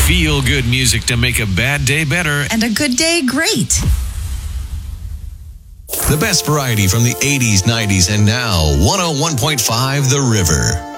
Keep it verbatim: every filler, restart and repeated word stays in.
Feel-good music to make a bad day better. And a good day great. The best variety from the eighties, nineties, and now one oh one point five The River.